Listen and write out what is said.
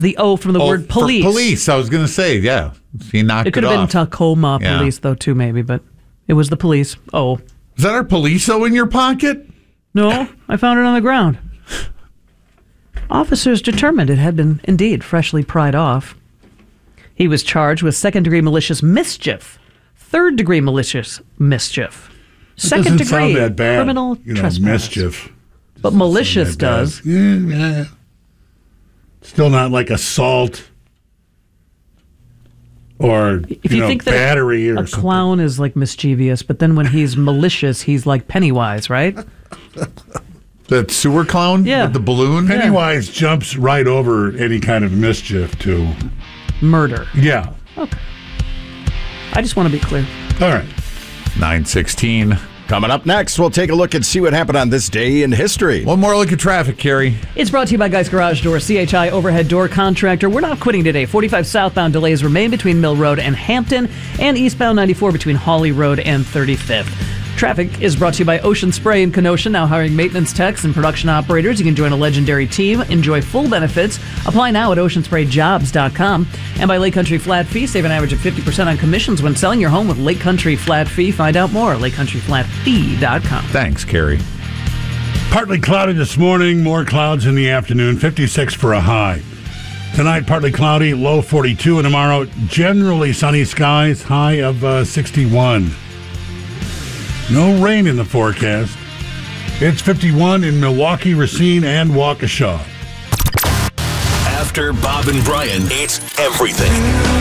The O from the word police. Police, I was going to say, yeah. He knocked it off. It could have been Tacoma police, though, too, maybe, but it was the police. O. Is that our police-o in your pocket? No, I found it on the ground. Officers determined it had been, indeed, freshly pried off. He was charged with second-degree malicious mischief, third-degree malicious mischief, second-degree criminal trespass. Mischief. But malicious does. Yeah. Still not like assault or if you think that battery or a something. Clown is like mischievous, but then when he's malicious, he's like Pennywise, right? That sewer clown with the balloon? Pennywise jumps right over any kind of mischief to murder. Yeah. Okay. I just want to be clear. All right. 9:16. Coming up next, we'll take a look and see what happened on this day in history. One more look at traffic, Carrie. It's brought to you by Guys Garage Door, CHI overhead door contractor. We're not quitting today. 45 southbound delays remain between Mill Road and Hampton, and eastbound 94 between Hawley Road and 35th. Traffic is brought to you by Ocean Spray in Kenosha, now hiring maintenance techs and production operators. You can join a legendary team, enjoy full benefits. Apply now at oceansprayjobs.com. And by Lake Country Flat Fee, save an average of 50% on commissions when selling your home with Lake Country Flat Fee. Find out more at lakecountryflatfee.com. Thanks, Carrie. Partly cloudy this morning, more clouds in the afternoon, 56 for a high. Tonight, partly cloudy, low 42, and tomorrow, generally sunny skies, high of 61. No rain in the forecast. It's 51 in Milwaukee, Racine, and Waukesha. After Bob and Brian, it's everything